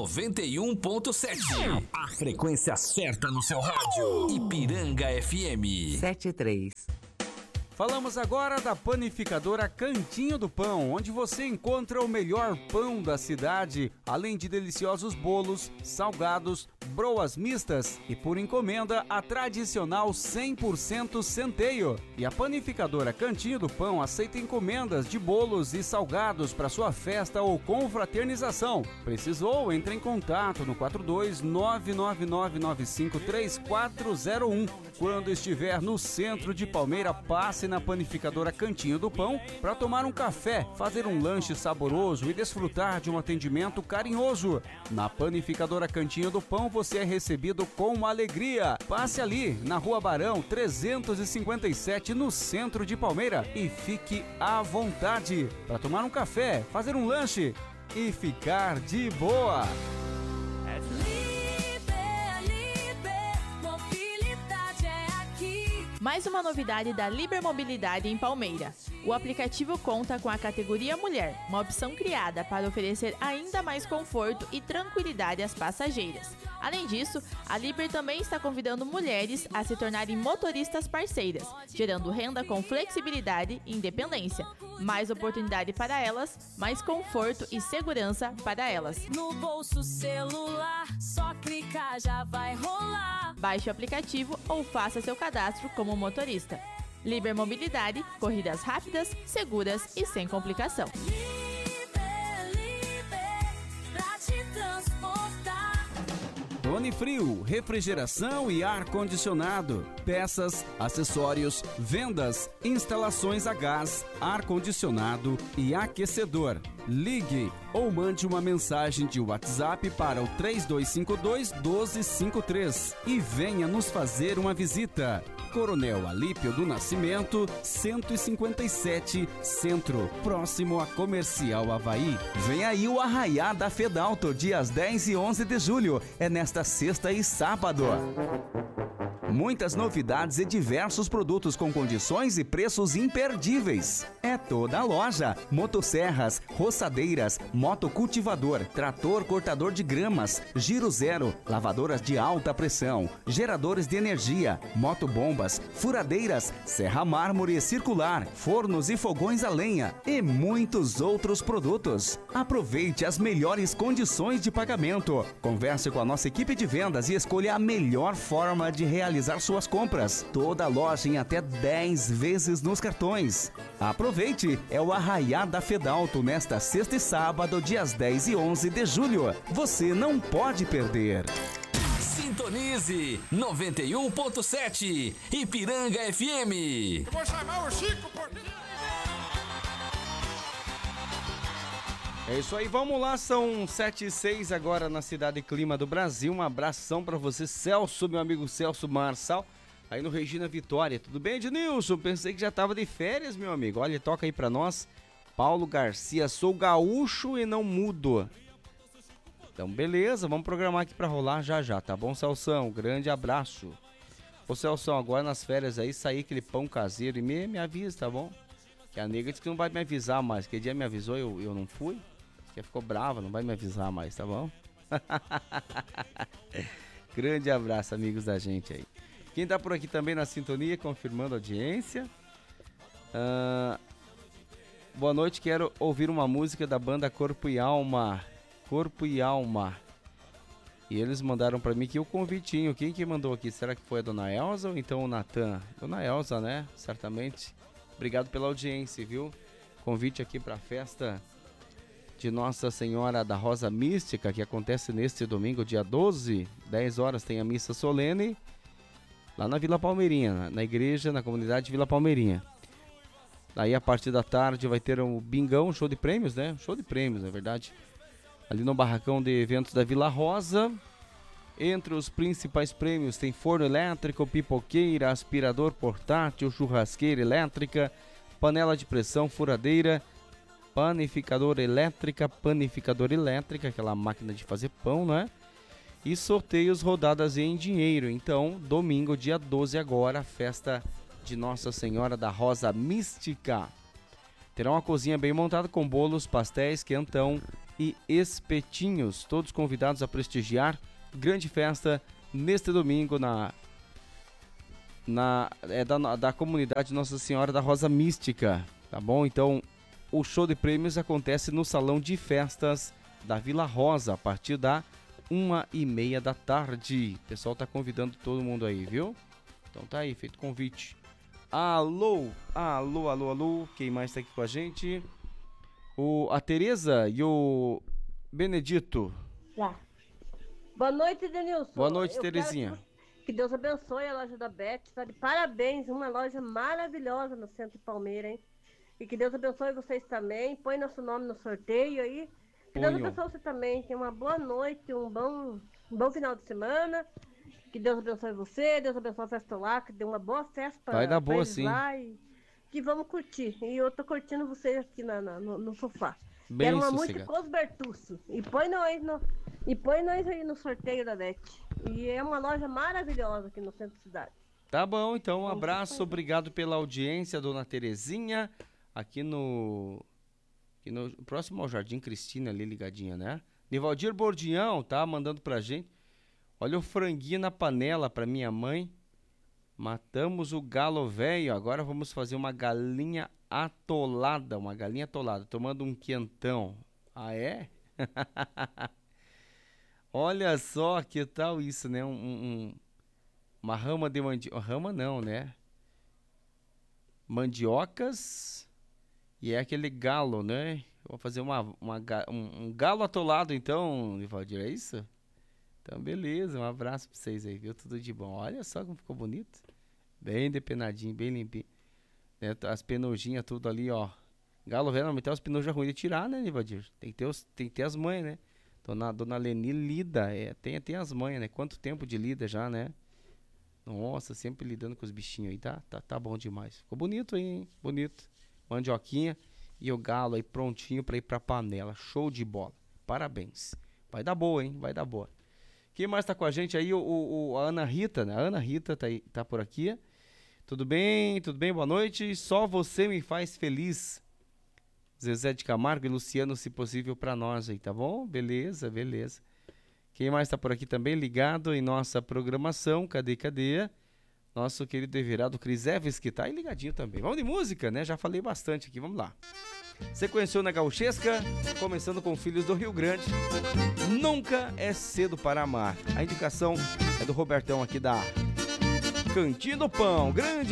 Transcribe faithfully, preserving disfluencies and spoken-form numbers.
noventa e um ponto sete. A frequência certa no seu rádio. Ipiranga F M. sete três. Falamos agora da panificadora Cantinho do Pão, onde você encontra o melhor pão da cidade, além de deliciosos bolos, salgados, broas mistas e, por encomenda, a tradicional cem por cento centeio. E a panificadora Cantinho do Pão aceita encomendas de bolos e salgados para sua festa ou confraternização. Precisou? Entre em contato no quatro dois nove nove nove nove cinco três quatro zero um. Quando estiver no centro de Palmeira, passe na panificadora Cantinho do Pão para tomar um café, fazer um lanche saboroso e desfrutar de um atendimento carinhoso. Na panificadora Cantinho do Pão você é recebido com alegria. Passe ali na Rua Barão trezentos e cinquenta e sete, no centro de Palmeira, e fique à vontade para tomar um café, fazer um lanche e ficar de boa. Mais uma novidade da Liber Mobilidade em Palmeira. O aplicativo conta com a categoria Mulher, uma opção criada para oferecer ainda mais conforto e tranquilidade às passageiras. Além disso, a Liber também está convidando mulheres a se tornarem motoristas parceiras, gerando renda com flexibilidade e independência. Mais oportunidade para elas, mais conforto e segurança para elas. No bolso celular, só clicar já vai rolar. Baixe o aplicativo ou faça seu cadastro como motorista. Liber Mobilidade, corridas rápidas, seguras e sem complicação. Liber, Liber, pra te transportar. Tone Frio, refrigeração e ar-condicionado, peças, acessórios, vendas, instalações a gás, ar-condicionado e aquecedor. Ligue ou mande uma mensagem de WhatsApp para o três dois cinco dois, um dois cinco três e venha nos fazer uma visita. Coronel Alípio do Nascimento, cento e cinquenta e sete, Centro, próximo a Comercial Havaí. Vem aí o Arraiá da Fedalto, dias dez e onze de julho. É nesta sexta e sábado. Muitas novidades e diversos produtos com condições e preços imperdíveis. É toda a loja. Motosserras, roçadeiras, motocultivador, trator cortador de gramas, giro zero, lavadoras de alta pressão, geradores de energia, motobombas, furadeiras, serra mármore circular, fornos e fogões a lenha e muitos outros produtos. Aproveite as melhores condições de pagamento. Converse com a nossa equipe de vendas e escolha a melhor forma de realizar suas compras. Toda a loja em até dez vezes nos cartões. Aproveite, é o Arraiá da Fedalto nesta sexta e sábado, dias dez e onze de julho. Você não pode perder. Sintonize noventa e um ponto sete Ipiranga F M. Eu vou chamar o Chico porque... É isso aí, vamos lá, são sete e seis agora na Cidade Clima do Brasil. Um abração pra você, Celso, meu amigo Celso Marçal, aí no Regina Vitória. Tudo bem, Ednilson? Pensei que já tava de férias, meu amigo. Olha, toca aí pra nós. Paulo Garcia, sou gaúcho e não mudo. Então, beleza, vamos programar aqui pra rolar já já, tá bom, Celção? Grande abraço. Ô, Celção, agora nas férias aí, sair aquele pão caseiro e me, me avisa, tá bom? Que a nega disse que não vai me avisar mais. Que dia me avisou, eu, eu não fui. Que ficou brava, não vai me avisar mais, tá bom? Grande abraço, amigos da gente aí. Quem tá por aqui também na sintonia, confirmando a audiência. Uh, boa noite, quero ouvir uma música da banda Corpo e Alma. Corpo e Alma. E eles mandaram pra mim aqui o convitinho. Quem que mandou aqui? Será que foi a Dona Elza ou então o Natan? Dona Elza, né? Certamente. Obrigado pela audiência, viu? Convite aqui pra festa de Nossa Senhora da Rosa Mística, que acontece neste domingo, dia doze, dez horas, tem a missa solene, lá na Vila Palmeirinha, na igreja, na comunidade Vila Palmeirinha. Daí, a partir da tarde, vai ter um bingão, show de prêmios, né? Show de prêmios, na verdade. Ali no barracão de eventos da Vila Rosa. Entre os principais prêmios tem forno elétrico, pipoqueira, aspirador portátil, churrasqueira elétrica, panela de pressão, furadeira, panificadora elétrica, panificadora elétrica, aquela máquina de fazer pão, né? E sorteios rodadas em dinheiro. Então, domingo, dia doze agora, festa de Nossa Senhora da Rosa Mística. Terá uma cozinha bem montada com bolos, pastéis, quentão, e espetinhos. Todos convidados a prestigiar grande festa neste domingo na, na, é da, da comunidade Nossa Senhora da Rosa Mística, tá bom? Então, o show de prêmios acontece no Salão de Festas da Vila Rosa, a partir da uma e meia da tarde. O pessoal tá convidando todo mundo aí, viu? Então tá aí, feito convite. Alô, alô, alô, alô. Quem mais tá aqui com a gente? O, a Tereza e o Benedito. Lá. Boa noite, Denilson. Boa noite, Eu Terezinha. Que, que Deus abençoe a loja da Beth. Tá de parabéns, uma loja maravilhosa no centro de Palmeira, hein? E que Deus abençoe vocês também. Põe nosso nome no sorteio aí. Que Deus abençoe você também. Tenha uma boa noite, um bom, um bom final de semana. Que Deus abençoe você, Deus abençoe a festa lá, que dê uma boa festa pra, Vai dar boa, eles sim. lá e que vamos curtir. E eu tô curtindo vocês aqui na, na, no, no sofá. Bem Quero uma sossegado. música com os Bertucci. E põe nós no, e põe nós aí no sorteio da Beth. E é uma loja maravilhosa aqui no centro da cidade. Tá bom, então um abraço, obrigado pela audiência, dona Terezinha, aqui no, aqui no próximo ao Jardim Cristina, ali ligadinha, né? Nivaldir Bordião, tá mandando pra gente. Olha o franguinho na panela pra minha mãe. Matamos o galo velho, agora vamos fazer uma galinha atolada, uma galinha atolada, tomando um quentão. Ah, é? Olha só que tal isso, né? Um, um, uma rama de mandioca, rama não, né? Mandiocas e é aquele galo, né? Vou fazer uma, uma, um, um galo atolado então, Nivaldir, é isso? Então, beleza, um abraço pra vocês aí, viu? Tudo de bom. Olha só como ficou bonito. Bem depenadinho, bem limpinho. Né? As penojinhas tudo ali, ó. Galo velho, normalmente as penojas ruins de tirar, né, Nivaldir? Tem que ter, os, tem que ter as manhas, né? Dona, Dona Leni lida, é, tem, tem as manhas, né? Quanto tempo de lida já, né? Nossa, sempre lidando com os bichinhos aí, tá, tá, tá bom demais. Ficou bonito aí, hein? Bonito. Mandioquinha e o galo aí prontinho pra ir pra panela. Show de bola. Parabéns. Vai dar boa, hein? Vai dar boa. Quem mais tá com a gente aí? O, o, a Ana Rita, né? A Ana Rita tá, aí, tá por aqui. Tudo bem? Tudo bem? Boa noite. Só você me faz feliz. Zezé de Camargo e Luciano, se possível, pra nós aí, tá bom? Beleza, beleza. Quem mais tá por aqui também ligado em nossa programação? Cadê, cadê? Nosso querido Everaldo Krizeves, que tá aí ligadinho também. Vamos de música, né? Já falei bastante aqui, vamos lá. Sequenciou na Gauchesca, começando com Filhos do Rio Grande. Nunca é cedo para amar. A indicação é do Robertão aqui da Cantinho do Pão. Grande